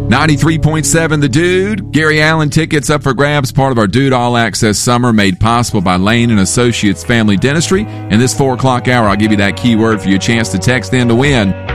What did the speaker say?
93.7 The Dude. Gary Allen tickets up for grabs, part of our Dude All Access Summer made possible by Lane and Associates Family Dentistry. In this 4 o'clock hour, I'll give you that keyword for your chance to text in to win.